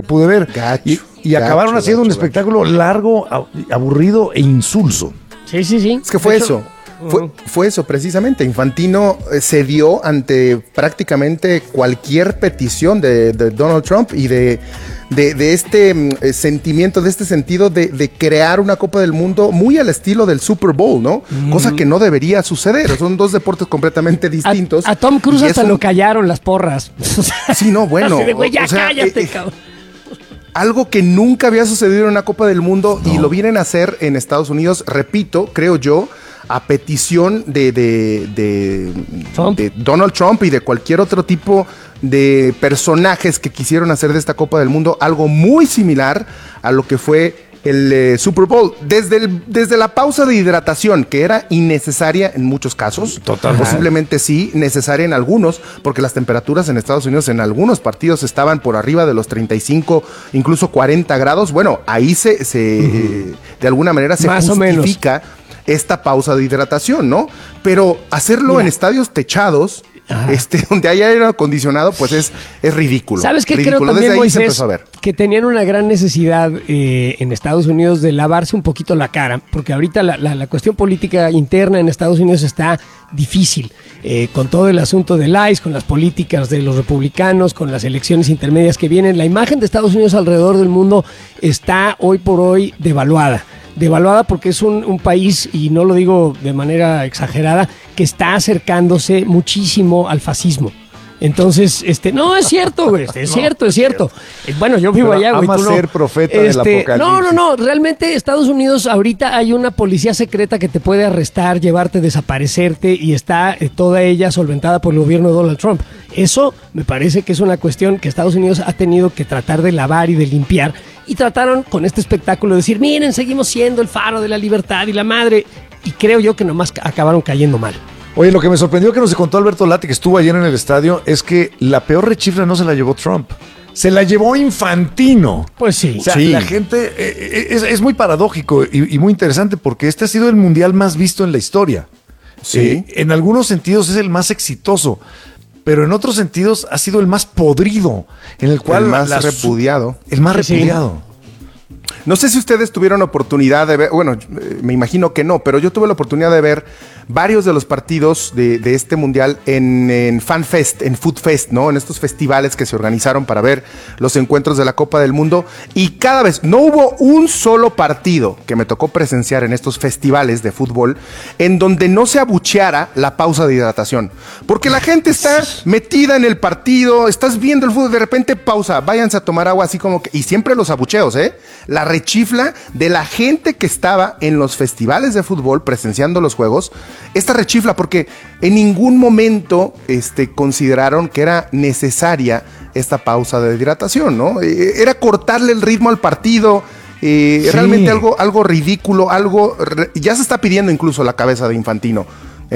pude ver. Gacho, Y acabaron haciendo un espectáculo largo, aburrido e insulso. Sí. Es que fue eso. Fue eso precisamente. Infantino cedió ante prácticamente cualquier petición de Donald Trump y de este sentimiento, de este sentido de crear una Copa del Mundo muy al estilo del Super Bowl, ¿no? Cosa que no debería suceder. Son dos deportes completamente distintos. A Tom Cruise hasta lo callaron las porras. Sí, no, bueno. Así de, güey, ya cállate, cabrón. Algo que nunca había sucedido en una Copa del Mundo y lo vienen a hacer en Estados Unidos, repito, creo yo, a petición de Donald Trump y de cualquier otro tipo de personajes que quisieron hacer de esta Copa del Mundo algo muy similar a lo que fue el Super Bowl. Desde la pausa de hidratación, que era innecesaria en muchos casos, posiblemente sí, necesaria en algunos, porque las temperaturas en Estados Unidos en algunos partidos estaban por arriba de los 35, incluso 40 grados. Bueno, ahí de alguna manera se más justifica esta pausa de hidratación, ¿no? Pero hacerlo en estadios techados, donde hay aire acondicionado, pues es ridículo. ¿Sabes qué? Ridículo. Creo también, Desde ahí Moisés, se empezó a ver. que tenían una gran necesidad en Estados Unidos de lavarse un poquito la cara, porque ahorita la cuestión política interna en Estados Unidos está difícil, con todo el asunto del ICE, con las políticas de los republicanos, con las elecciones intermedias que vienen. La imagen de Estados Unidos alrededor del mundo está hoy por hoy devaluada porque es un país, y no lo digo de manera exagerada, que está acercándose muchísimo al fascismo. Entonces, no, es cierto, güey, es cierto. Bueno, yo vivo allá, güey. Ama ser profeta del apocalipsis. No, realmente Estados Unidos ahorita hay una policía secreta que te puede arrestar, llevarte, desaparecerte, y está toda ella solventada por el gobierno de Donald Trump. Eso me parece que es una cuestión que Estados Unidos ha tenido que tratar de lavar y de limpiar, y trataron con este espectáculo de decir, miren, seguimos siendo el faro de la libertad y la madre, y creo yo que nomás acabaron cayendo mal. Oye, lo que me sorprendió que nos contó Alberto Lati, que estuvo ayer en el estadio, es que la peor rechifla no se la llevó Trump. Se la llevó Infantino. Pues sí. O sea, la gente es muy paradójico y muy interesante, porque este ha sido el mundial más visto en la historia. Sí. En algunos sentidos es el más exitoso, pero en otros sentidos ha sido el más podrido, en el cual el más repudiado. El más repudiado. No sé si ustedes tuvieron oportunidad de ver, bueno, me imagino que no, pero yo tuve la oportunidad de ver varios de los partidos de este mundial en FanFest, en Food Fest, ¿no? En estos festivales que se organizaron para ver los encuentros de la Copa del Mundo, y cada vez no hubo un solo partido que me tocó presenciar en estos festivales de fútbol en donde no se abucheara la pausa de hidratación, porque la gente está metida en el partido, estás viendo el fútbol, de repente pausa, váyanse a tomar agua, así como que, y siempre los abucheos, la rechifla de la gente que estaba en los festivales de fútbol presenciando los juegos, esta rechifla, porque en ningún momento consideraron que era necesaria esta pausa de hidratación, ¿no? Era cortarle el ritmo al partido, realmente algo ridículo, ya se está pidiendo incluso la cabeza de Infantino,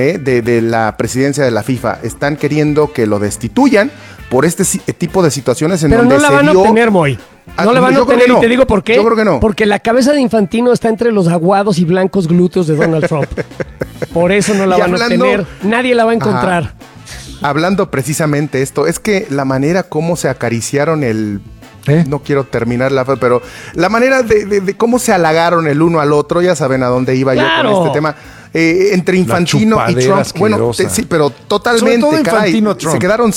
de la presidencia de la FIFA. Están queriendo que lo destituyan por este tipo de situaciones en donde pero no la van a obtener, Moy. No la van a obtener, y te digo por qué. Yo creo que no. Porque la cabeza de Infantino está entre los aguados y blancos glúteos de Donald Trump. Por eso no la van a obtener. Nadie la va a encontrar. Hablando precisamente esto, es que la manera como se acariciaron no quiero terminar pero la manera de cómo se halagaron el uno al otro, ya saben a dónde iba yo con este tema. Entre Infantino y Trump, asquerosa. Bueno, sí, pero totalmente, Infantino, Trump. se quedaron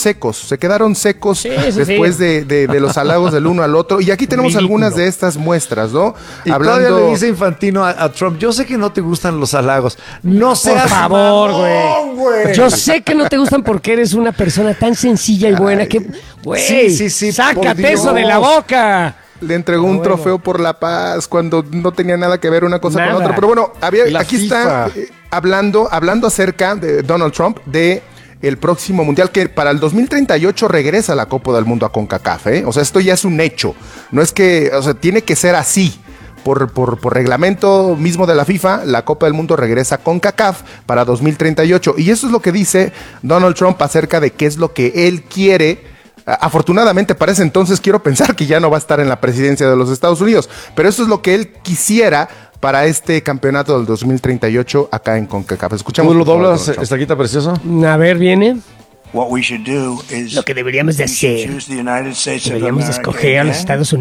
secos después de los halagos del uno al otro, y aquí tenemos algunas de estas muestras, ¿no? Y todavía le dice Infantino a Trump, yo sé que no te gustan los halagos, no seas por favor, güey. Yo sé que no te gustan porque eres una persona tan sencilla y buena que, güey, sí, sácate eso de la boca. Le entregó un trofeo por la paz cuando no tenía nada que ver una cosa con otra. Pero bueno, aquí FIFA está hablando acerca de Donald Trump, de el próximo mundial, que para el 2038 regresa la Copa del Mundo a CONCACAF, O sea, esto ya es un hecho. No es que, o sea, tiene que ser así. Por reglamento mismo de la FIFA, la Copa del Mundo regresa a CONCACAF para 2038. Y eso es lo que dice Donald Trump acerca de qué es lo que él quiere. Afortunadamente para ese entonces quiero pensar que ya no va a estar en la presidencia de los Estados Unidos, pero eso es lo que él quisiera para este campeonato del 2038 acá en CONCACAF. Escuchamos. ¿Cómo lo doblas, estaquita precioso? A ver, viene. Lo que deberíamos de hacer, deberíamos escoger a los Estados Unidos